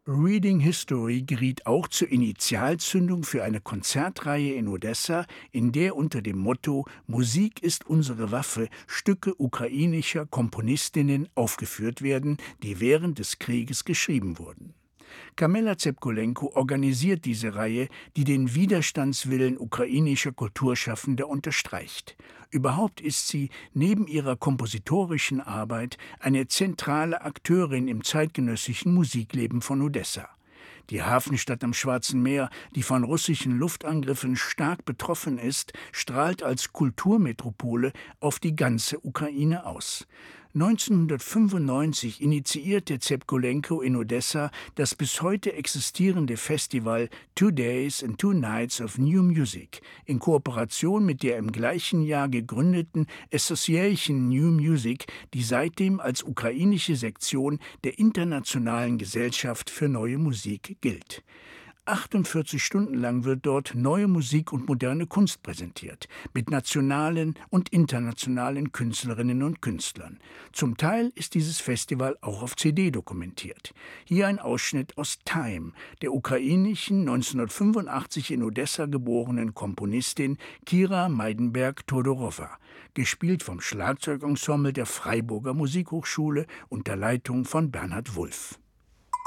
Reading History geriet auch zur Initialzündung für eine Konzertreihe in Odessa, in der unter dem Motto „Musik ist unsere Waffe“ Stücke ukrainischer Komponistinnen aufgeführt werden, die während des Krieges geschrieben wurden. Kamila Zepkolenko organisiert diese Reihe, die den Widerstandswillen ukrainischer Kulturschaffender unterstreicht. Überhaupt ist sie neben ihrer kompositorischen Arbeit eine zentrale Akteurin im zeitgenössischen Musikleben von Odessa. Die Hafenstadt am Schwarzen Meer, die von russischen Luftangriffen stark betroffen ist, strahlt als Kulturmetropole auf die ganze Ukraine aus. 1995 initiierte Zepkolenko in Odessa das bis heute existierende Festival Two Days and Two Nights of New Music in Kooperation mit der im gleichen Jahr gegründeten Association New Music, die seitdem als ukrainische Sektion der Internationalen Gesellschaft für Neue Musik gilt. 48 Stunden lang wird dort neue Musik und moderne Kunst präsentiert, mit nationalen und internationalen Künstlerinnen und Künstlern. Zum Teil ist dieses Festival auch auf CD dokumentiert. Hier ein Ausschnitt aus Time, der ukrainischen 1985 in Odessa geborenen Komponistin Kira Meidenberg-Todorowa, gespielt vom Schlagzeugensemble der Freiburger Musikhochschule unter Leitung von Bernhard Wulff.